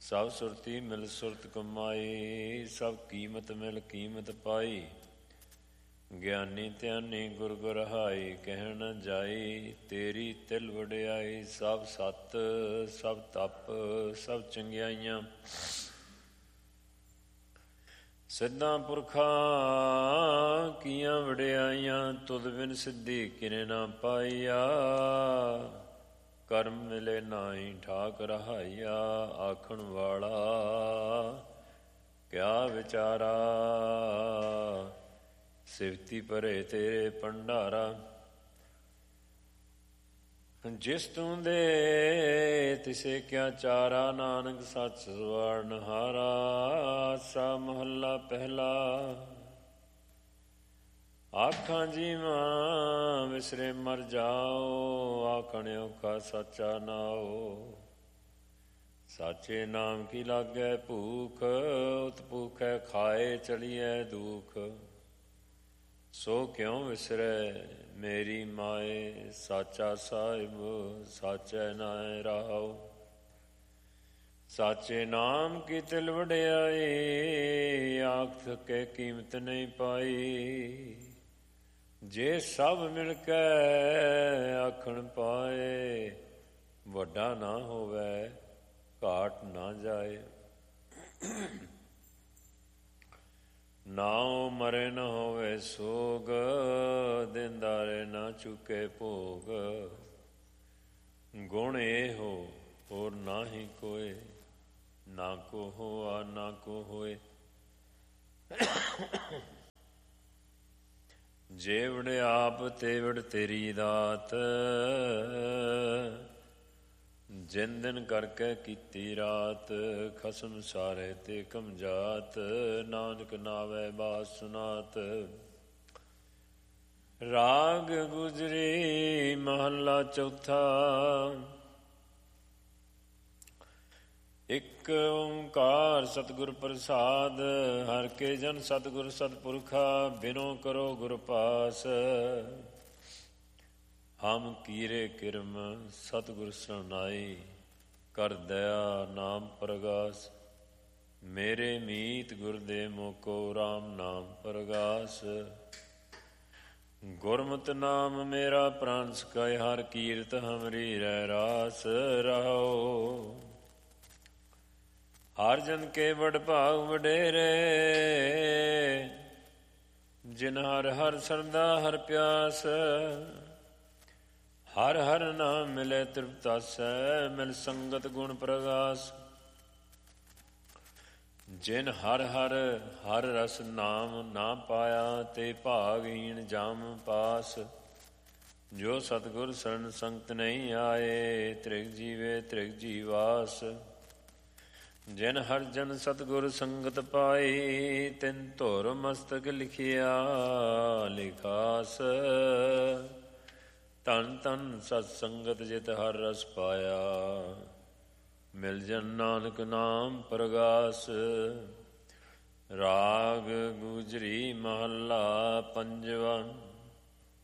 ਸਭ ਸੁਰਤੀ ਮਿਲ ਸੁਰਤ ਕਮਾਈ, ਸਭ ਕੀਮਤ ਮਿਲ ਕੀਮਤ ਪਾਈ। ਗਿਆਨੀ ਧਿਆਨੀ ਗੁਰ ਗੁਰਹਾਈ, ਕਹਿਣ ਨ ਜਾਈ ਤੇਰੀ ਤਿਲ ਵਡਿਆਈ। ਸਭ ਸੱਤ ਸਭ ਤਪ ਸਭ ਚੰਗਿਆਈਆਂ, ਸਿੱਧਾਂ ਪੁਰਖਾਂ ਕੀਆਂ ਵਡਿਆਈਆਂ। ਤੁਧ ਬਿਨ ਸਿੱਧੀ ਕਿਨੇ ਨਾ ਪਾਈਆ, ਕਰਮ ਮਿਲੇ ਨਾਹੀ ਠਾਕ ਰਹਾਈਆ। ਆਖਣ ਵਾਲਾ ਕਿਆ ਵਿਚਾਰਾ, ਸਿਵਤੀ ਭਰੇ ਤੇਰੇ ਭੰਡਾਰਾ। ਜਿਸ ਤੂੰ ਦੇ ਤਿਸੇ ਕਿਆ ਚਾਰਾ, ਨਾਨਕ ਸੱਚ ਸਵਾਰਨਹਾਰਾ। ਆਸਾ ਮਹੱਲਾ ਪਹਿਲਾ। ਆਖਾਂ ਜੀਵਾਂ ਵਿਸਰੇ ਮਰ ਜਾਓ, ਆਖਣ ਔਖਾ ਸਾਚਾ ਨਾਉ। ਸਾਚੇ ਨਾਮ ਕੀ ਲਾਗੈ ਭੂਖ, ਉਤ ਭੂਖੈ ਖਾਏ ਚਲੀਐ ਦੁਖ। ਸੋ ਕਿਉ ਵਿਸਰੈ ਮੇਰੀ ਮਾਏ, ਸਾਚਾ ਸਾਹਿਬ ਸਾਚੈ ਨਾਇ ਰਾਉ। ਸਾਚੇ ਨਾਮ ਕੀ ਤਿਲ ਵਡਿਆਈ, ਆਖ ਥਕੇ ਕੀਮਤ ਨਹੀਂ ਪਾਈ। ਜੇ ਸਭ ਮਿਲ ਕੇ ਆਖਣ ਪਾਏ, ਵੱਡਾ ਨਾ ਹੋਵੇ ਘਾਟ ਨਾ ਜਾਏ। ਨਾਉ ਮਰੇ ਨ ਹੋਵੇ ਸੋਗ, ਦਿਨ ਦਾਰੇ ਨਾ ਚੁਕੇ ਭੋਗ। ਗੁਣ ਇਹੋ ਹੋਰ ਨਾਹੀ ਕੋਇ, ਨਾ ਕੋ ਹੋਆ ਨਾ ਕੋ ਹੋਏ। ਜੇ ਵਡ ਆਪ ਤੇ ਵਡ ਤੇਰੀ ਦਾਤ, ਜਿਨ ਦਿਨ ਕਰਕੇ ਕੀਤੀ ਰਾਤ। ਖਸਮ ਸਾਰੇ ਤੇ ਕਮਜਾਤ, ਨਾਨਕ ਨਾਵੈ ਬਾਤ ਸੁਨਾਤ। ਰਾਗ ਗੁਜਰੀ ਮਹੱਲਾ ਚੌਥਾ। ਇਕ ਓਂਕਾਰ ਸਤਿਗੁਰ ਪ੍ਰਸਾਦ, ਹਰਿ ਕੇ ਜਨ ਸਤਿਗੁਰ ਸਤਿਪੁਰਖਾ। ਬਿਨੋ ਕਰੋ ਗੁਰ ਪਾਸ, ਹਮ ਕੀਰੇ ਕਿਰਮ ਸਤਿਗੁਰ ਸਰਨਾਈ। ਕਰ ਦਇਆ ਨਾਮ ਪ੍ਰਗਾਸ, ਮੇਰੇ ਮੀਤ ਗੁਰਦੇ ਮੋਕੋ। ਰਾਮ ਨਾਮ ਪ੍ਰਗਾਸ, ਗੁਰਮਤਿ ਨਾਮ ਮੇਰਾ ਪ੍ਰਾਨ ਸਕਾਏ। ਹਰ ਕੀਰਤ ਹਮਰੀ ਰਹਿ ਰਾਸ ਰਹੋ। ਹਰ ਜਨ ਕੇ ਵਡ ਭਾਗ ਵਡੇਰੇ, ਜਿਨ ਹਰ ਹਰ ਸਰਦਾ ਹਰ ਪਿਆਸ। ਹਰ ਹਰ ਨਾਮ ਮਿਲੇ ਤ੍ਰਿਪਤਾਸੈ, ਮਿਲ ਸੰਗਤ ਗੁਣ ਪ੍ਰਗਾਸ। ਜਿਨ ਹਰ ਹਰ ਹਰ ਰਸ ਨਾਮ ਨਾ ਪਾਇਆ, ਤੇ ਭਾਗਹੀਣ ਜਮ ਪਾਸ। ਜੋ ਸਤਿਗੁਰ ਸਰਣ ਸੰਗਤ ਨਹੀਂ ਆਏ, ਤ੍ਰਿਗ ਜੀਵੇ ਤ੍ਰਿਗ ਜੀਵਾਸ। ਜਿਨ ਹਰ ਜਨ ਸਤਿਗੁਰ ਸੰਗਤ ਪਾਈ, ਤਿਨ ਧੁਰ ਮਸਤਕ ਲਿਖਿਆ ਲਿਖਾਸ। ਧਨ ਧਨ ਸਤ ਸੰਗਤ ਜਿਤ ਹਰ ਰਸ ਪਾਇਆ, ਮਿਲ ਜਨ ਨਾਨਕ ਨਾਮ ਪ੍ਰਗਾਸ। ਰਾਗ ਗੁਜਰੀ ਮਹੱਲਾ ਪੰਜਵਾ।